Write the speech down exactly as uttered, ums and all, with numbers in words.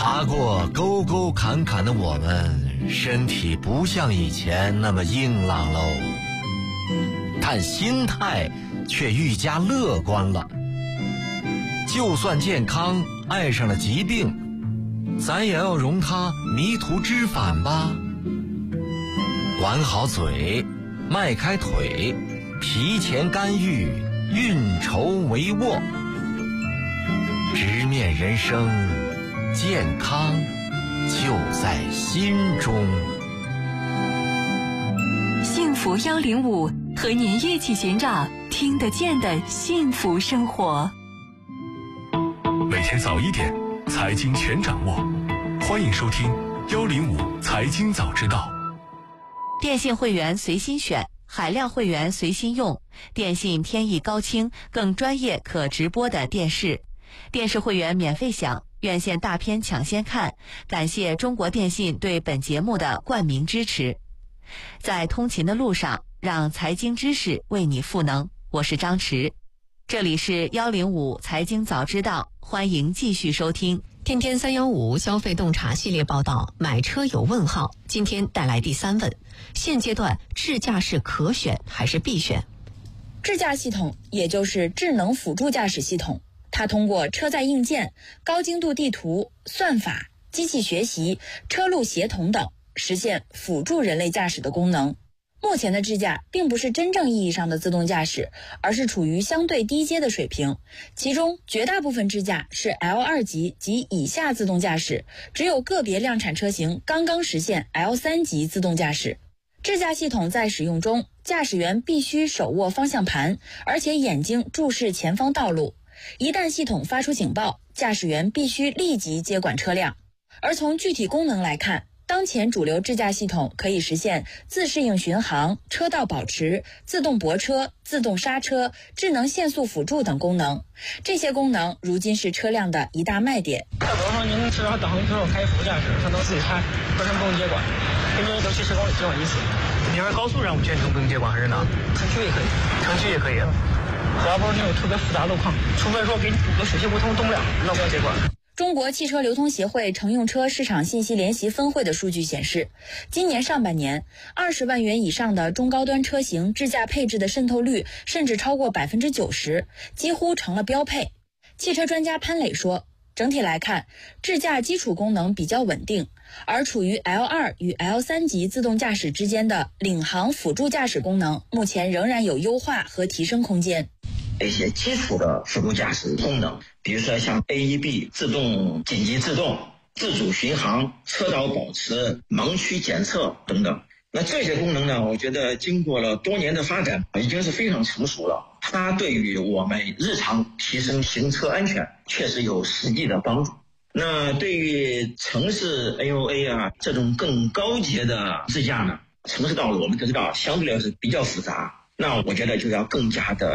爬过沟沟坎坎的我们，身体不像以前那么硬朗喽，但心态却愈加乐观了。就算健康爱上了疾病，咱也要容它迷途知返吧。管好嘴，迈开腿，提前干预，运筹帷幄，直面人生，健康就在心中。 幸福幺零五和您一起寻找听得见的幸福生活。 每天早一点，财经全掌握。欢迎收听幺零五财经早知道。 电信会员随心选，海量会员随心用，电信天翼高清更专业可直播的电视，电视会员免费享，院线大片抢先看。感谢中国电信对本节目的冠名支持。在通勤的路上，让财经知识为你赋能。我是张弛，这里是幺零五财经早知道，欢迎继续收听。 天天三幺五消费洞察系列报道，买车有问号。今天带来第三问：现阶段智驾是可选还是必选？ 智驾系统也就是智能辅助驾驶系统，它通过车载硬件、高精度地图、算法、机器学习、车路协同等，实现辅助人类驾驶的功能。目前的智驾并不是真正意义上的自动驾驶，而是处于相对低阶的水平，其中绝大部分智驾是 L 二 级及以下自动驾驶，只有个别量产车型刚刚实现 L 三 级自动驾驶。智驾系统在使用中，驾驶员必须手握方向盘，而且眼睛注视前方道路。一旦系统发出警报，驾驶员必须立即接管车辆。而从具体功能来看，当前主流智驾系统可以实现自适应巡航、车道保持、自动泊车、自动刹车、智能限速辅助等功能。这些功能如今是车辆的一大卖点。 再比如说您车上导航之后开辅助驾驶，它能自己开，车身不用接管，平均一周七十公里只管一次。 你要是高速上全程不用接管还是呢？ 城区也可以， 城区也可以。 只要不是那种特别复杂路况，除非说给你堵个水泄不通动不了，那不要接管。 中国汽车流通协会乘用车市场信息联席分会的数据显示，今年上半年二十万元以上的中高端车型智驾配置的渗透率甚至超过 百分之九十， 几乎成了标配。汽车专家潘磊说，整体来看，智驾基础功能比较稳定，而处于 L 二 与 L 三 级自动驾驶之间的领航辅助驾驶功能，目前仍然有优化和提升空间。 一些基础的辅助驾驶功能，比如说像 A E B 自动紧急制动、自主巡航、车道保持、盲区检测等等。那这些功能呢，我觉得经过了多年的发展，已经是非常成熟了。它对于我们日常提升行车安全确实有实际的帮助。那对于城市 A O A 啊这种更高阶的智驾呢，城市道路我们都知道相对来说是比较复杂，那我觉得就要更加的